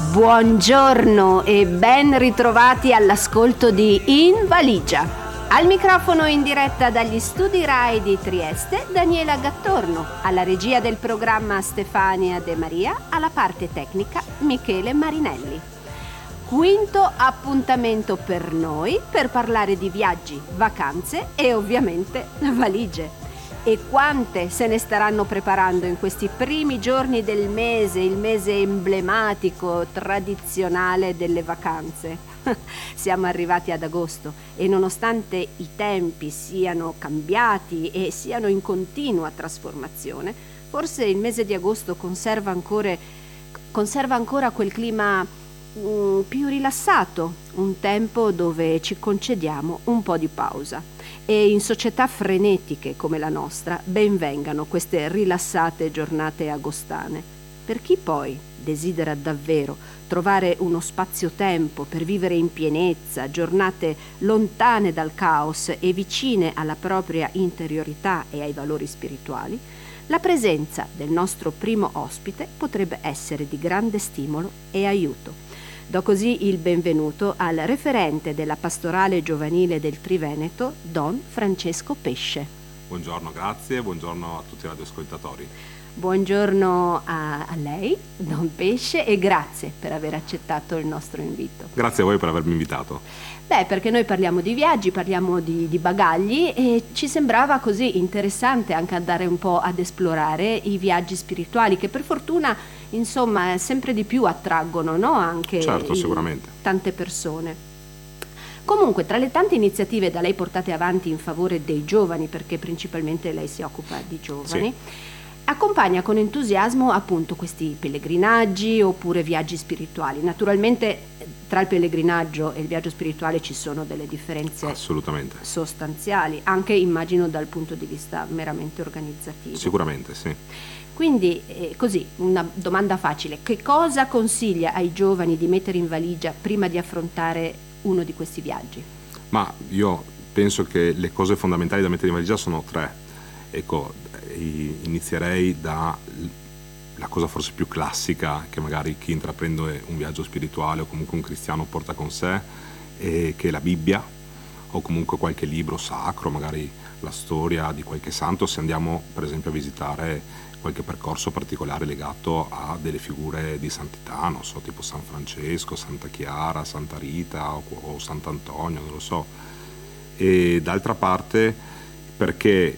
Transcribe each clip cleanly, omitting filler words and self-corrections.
Buongiorno e ben ritrovati all'ascolto di In Valigia. Al microfono in diretta dagli studi Rai di Trieste, Daniela Gattorno, alla regia del programma Stefania De Maria, alla parte tecnica Michele Marinelli. Quinto appuntamento per noi per parlare di viaggi, vacanze e ovviamente valigie. E quante se ne staranno preparando in questi primi giorni del mese, il mese emblematico, tradizionale delle vacanze. Siamo arrivati ad agosto e nonostante i tempi siano cambiati e siano in continua trasformazione, forse il mese di agosto conserva ancora quel clima più rilassato, un tempo dove ci concediamo un po' di pausa. E in società frenetiche come la nostra ben vengano queste rilassate giornate agostane. Per chi poi desidera davvero trovare uno spazio-tempo per vivere in pienezza, giornate lontane dal caos e vicine alla propria interiorità e ai valori spirituali, la presenza del nostro primo ospite potrebbe essere di grande stimolo e aiuto. Do così il benvenuto al referente della pastorale giovanile del Triveneto, Don Francesco Pesce. Buongiorno, grazie, buongiorno a tutti i radioascoltatori. Buongiorno a lei, Don Pesce, e grazie per aver accettato il nostro invito. Grazie a voi per avermi invitato. Perché noi parliamo di viaggi, parliamo di bagagli e ci sembrava così interessante anche andare un po' ad esplorare i viaggi spirituali che per fortuna, insomma, sempre di più attraggono, no? Anche certo, sicuramente. Tante persone. Comunque, tra le tante iniziative da lei portate avanti in favore dei giovani, perché principalmente lei si occupa di giovani, sì, accompagna con entusiasmo appunto questi pellegrinaggi oppure viaggi spirituali. Naturalmente tra il pellegrinaggio e il viaggio spirituale ci sono delle differenze assolutamente sostanziali, anche immagino dal punto di vista meramente organizzativo. Sicuramente, sì. Quindi così, una domanda facile: che cosa consiglia ai giovani di mettere in valigia prima di affrontare uno di questi viaggi? Ma io penso che le cose fondamentali da mettere in valigia sono tre. Ecco, inizierei da la cosa forse più classica che magari chi intraprende un viaggio spirituale o comunque un cristiano porta con sé, che è la Bibbia o comunque qualche libro sacro, magari la storia di qualche santo, se andiamo per esempio a visitare qualche percorso particolare legato a delle figure di santità, non so, tipo San Francesco, Santa Chiara, Santa Rita o Sant'Antonio, non lo so. E d'altra parte perché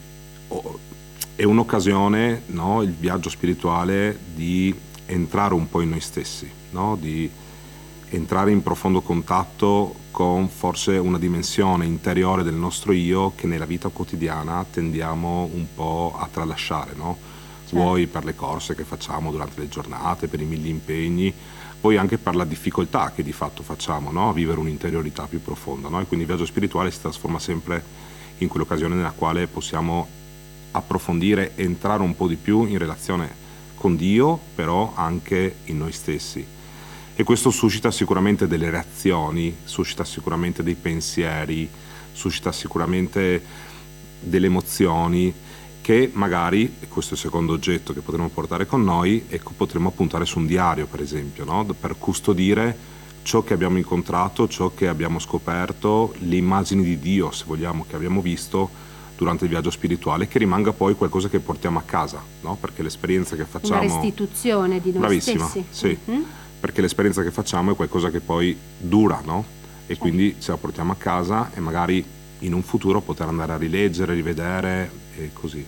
è un'occasione, no, il viaggio spirituale, di entrare un po' in noi stessi, no? Di entrare in profondo contatto con forse una dimensione interiore del nostro io che nella vita quotidiana tendiamo un po' a tralasciare, no? Certo. Vuoi per le corse che facciamo durante le giornate, per i mille impegni, poi anche per la difficoltà che di fatto facciamo, no? A vivere un'interiorità più profonda, no? E quindi il viaggio spirituale si trasforma sempre in quell'occasione nella quale possiamo approfondire, entrare un po' di più in relazione con Dio, però anche in noi stessi. E questo suscita sicuramente delle reazioni, suscita sicuramente dei pensieri, suscita sicuramente delle emozioni che magari, e questo è il secondo oggetto che potremo portare con noi, ecco, potremo puntare su un diario, per esempio, no? Per custodire ciò che abbiamo incontrato, ciò che abbiamo scoperto, le immagini di Dio, se vogliamo, che abbiamo visto durante il viaggio spirituale, che rimanga poi qualcosa che portiamo a casa, no? Perché l'esperienza che facciamo... Una restituzione di noi bravissima, stessi. Sì, Mm-hmm. Perché l'esperienza che facciamo è qualcosa che poi dura, no? E quindi ce la portiamo a casa e magari in un futuro poter andare a rileggere, rivedere e così.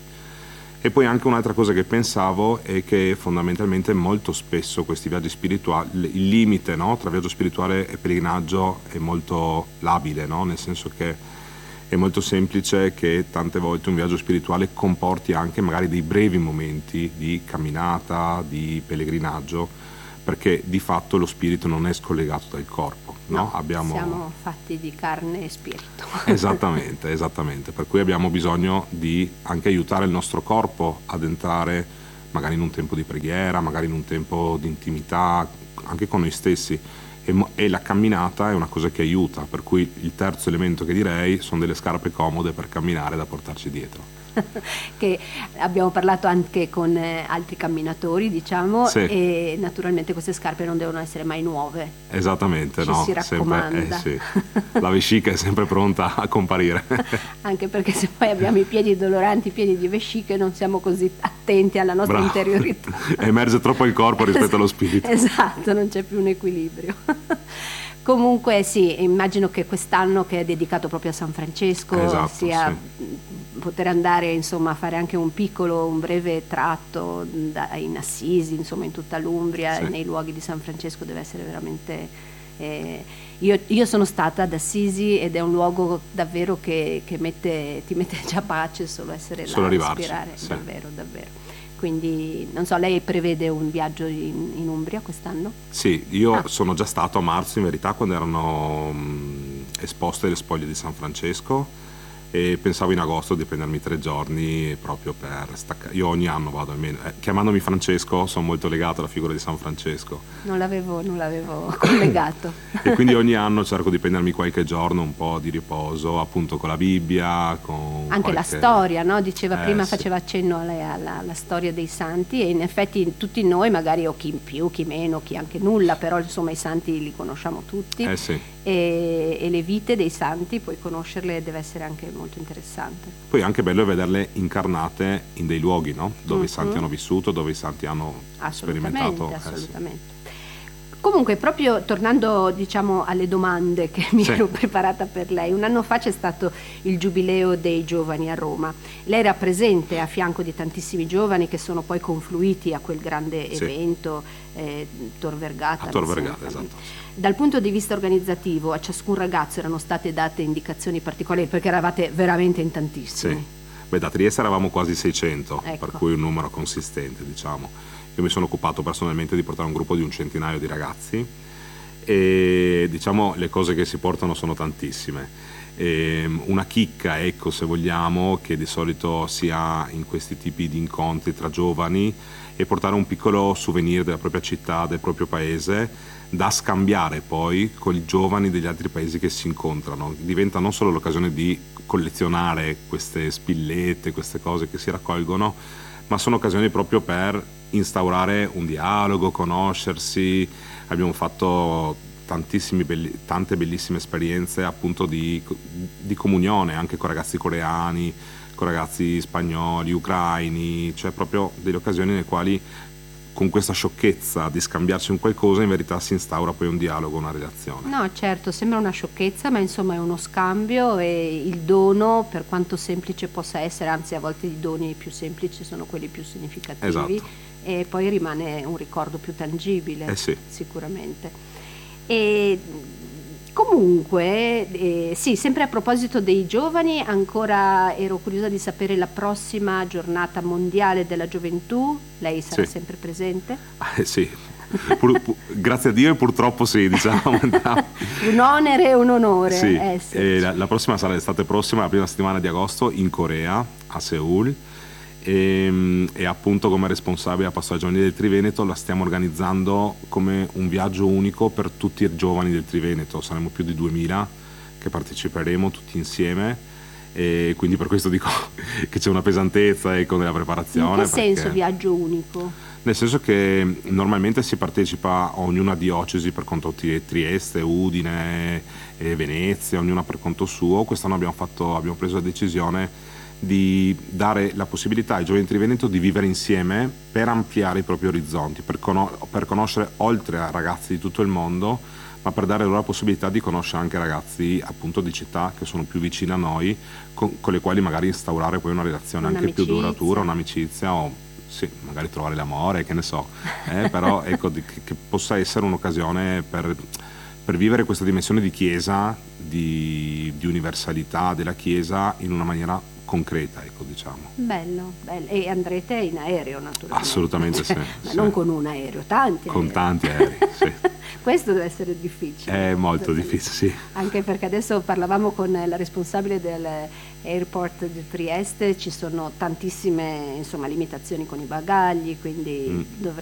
E poi anche un'altra cosa che pensavo è che fondamentalmente molto spesso questi viaggi spirituali, il limite, no, tra viaggio spirituale e pellegrinaggio è molto labile, no? Nel senso che è molto semplice che tante volte un viaggio spirituale comporti anche magari dei brevi momenti di camminata, di pellegrinaggio, perché di fatto lo spirito non è scollegato dal corpo, no? Siamo fatti di carne e spirito. Esattamente, per cui abbiamo bisogno di anche aiutare il nostro corpo ad entrare magari in un tempo di preghiera, magari in un tempo di intimità, anche con noi stessi. E la camminata è una cosa che aiuta, per cui il terzo elemento che direi sono delle scarpe comode per camminare da portarci dietro. che abbiamo parlato anche con altri camminatori, diciamo, Sì. e naturalmente queste scarpe non devono essere mai nuove. Esattamente, Ci no? si raccomanda. Sì. La vescica è sempre pronta a comparire. Anche perché se poi abbiamo i piedi doloranti, pieni di vesciche, non siamo così attenti alla nostra Bravo. interiorità. Emerge troppo il corpo rispetto allo spirito. Esatto, non c'è più un equilibrio. Comunque sì, immagino che quest'anno, che è dedicato proprio a San Francesco, Esatto, sia sì. poter andare, insomma, a fare anche un breve tratto in Assisi, insomma in tutta l'Umbria, Sì. nei luoghi di San Francesco deve essere veramente... io sono stata ad Assisi ed è un luogo davvero che ti mette già pace solo essere Solo là, arrivarci, respirare, sì. davvero. Quindi, non so, lei prevede un viaggio in Umbria quest'anno? Sì, io sono già stato a marzo in verità quando erano esposte le spoglie di San Francesco e pensavo in agosto di prendermi 3 giorni proprio per staccare. Io ogni anno vado almeno, chiamandomi Francesco sono molto legato alla figura di San Francesco. Non l'avevo collegato. E quindi ogni anno cerco di prendermi qualche giorno un po' di riposo, appunto con la Bibbia, con Anche la qualche... storia, no? Diceva prima, sì. faceva accenno alla storia dei santi, e in effetti tutti noi, magari, o chi in più, chi meno, chi anche nulla, però insomma i santi li conosciamo tutti, Sì. e le vite dei santi, poi conoscerle deve essere anche molto interessante. Poi è anche bello vederle incarnate in dei luoghi, no? Dove i santi hanno vissuto, dove i santi hanno sperimentato. Assolutamente. Comunque, proprio tornando, diciamo, alle domande che mi ero preparata per lei, un anno fa c'è stato il Giubileo dei Giovani a Roma. Lei era presente a fianco di tantissimi giovani che sono poi confluiti a quel grande evento, Tor Vergata. A Tor Vergata, esatto. Dal punto di vista organizzativo, a ciascun ragazzo erano state date indicazioni particolari, perché eravate veramente in tantissimi. Sì. Beh, da Trieste eravamo quasi 600, Ecco. per cui un numero consistente, diciamo. Io mi sono occupato personalmente di portare un gruppo di un centinaio di ragazzi e, diciamo, le cose che si portano sono tantissime. Una chicca, ecco, se vogliamo, che di solito si ha in questi tipi di incontri tra giovani, è portare un piccolo souvenir della propria città, del proprio paese, da scambiare poi con i giovani degli altri paesi che si incontrano. Diventa non solo l'occasione di collezionare queste spillette, queste cose che si raccolgono, ma sono occasioni proprio per instaurare un dialogo, conoscersi. Abbiamo fatto tante bellissime esperienze appunto di comunione anche con ragazzi coreani, con ragazzi spagnoli, ucraini, cioè proprio delle occasioni nelle quali con questa sciocchezza di scambiarci un qualcosa in verità si instaura poi un dialogo, una relazione. No, certo, sembra una sciocchezza, ma insomma è uno scambio, e il dono, per quanto semplice possa essere, anzi a volte i doni più semplici sono quelli più significativi. Esatto. E poi rimane un ricordo più tangibile, Sì. sicuramente. E comunque, sì, sempre a proposito dei giovani, ancora ero curiosa di sapere la prossima giornata mondiale della gioventù, lei sarà sempre presente? Sì, grazie a Dio e purtroppo sì, diciamo. Un onere e un onore. Sì. La prossima sarà l'estate prossima, la prima settimana di agosto in Corea, a Seul. E appunto come responsabile della Pastoral Giovanile del Triveneto la stiamo organizzando come un viaggio unico per tutti i giovani del Triveneto. Saremo più di 2000 che parteciperemo tutti insieme, e quindi per questo dico che c'è una pesantezza, ecco, nella preparazione. In che senso viaggio unico? Nel senso che normalmente si partecipa a ognuna diocesi per conto Trieste, Udine, Venezia, ognuna per conto suo. Quest'anno abbiamo preso la decisione di dare la possibilità ai giovani del Triveneto di vivere insieme per ampliare i propri orizzonti, per conoscere oltre a ragazzi di tutto il mondo, ma per dare loro la possibilità di conoscere anche ragazzi appunto di città che sono più vicini a noi, con le quali magari instaurare poi una relazione anche più duratura, un'amicizia, o sì, magari trovare l'amore, che ne so, però ecco, che possa essere un'occasione per vivere questa dimensione di Chiesa, di universalità della Chiesa in una maniera concreta, ecco, diciamo. Bello. E andrete in aereo, naturalmente. Assolutamente sì. Ma non con un aereo, tanti con aerei. Tanti aerei, sì. Questo deve essere difficile. È molto difficile, sì. Anche perché adesso parlavamo con la responsabile dell'airport di Trieste, ci sono tantissime, insomma, limitazioni con i bagagli, quindi